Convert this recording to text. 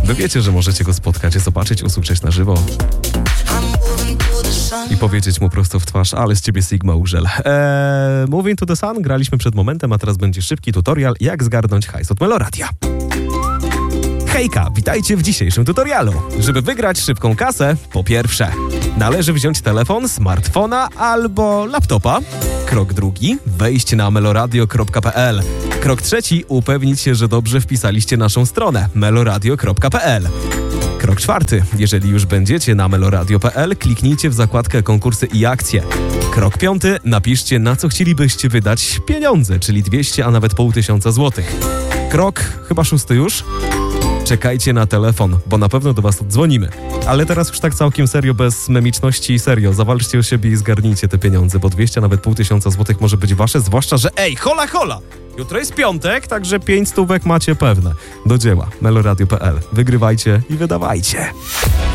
Wy wiecie, że możecie go spotkać, zobaczyć, usłyszeć na żywo i powiedzieć mu prosto w twarz, ale z ciebie Sigma Urzel. Moving to the Sun graliśmy przed momentem, a teraz będzie szybki tutorial, jak zgarnąć hajs od Meloradia. Hejka, witajcie w dzisiejszym tutorialu. Żeby wygrać szybką kasę, po pierwsze, należy wziąć telefon, smartfona albo laptopa. Krok drugi, wejść na meloradio.pl. Krok trzeci, upewnić się, że dobrze wpisaliście naszą stronę meloradio.pl. Krok czwarty, jeżeli już będziecie na meloradio.pl, kliknijcie w zakładkę konkursy i akcje. Krok piąty, napiszcie, na co chcielibyście wydać pieniądze, czyli 200, a nawet 500 złotych. Krok chyba szósty już. Czekajcie na telefon, bo na pewno do was dzwonimy. Ale teraz już tak całkiem serio, bez memiczności, serio, zawalczcie o siebie i zgarnijcie te pieniądze, bo 200, nawet 500 złotych może być wasze, zwłaszcza, że hola! Jutro jest piątek, także 5 stówek macie pewne. Do dzieła, meloradio.pl. Wygrywajcie i wydawajcie.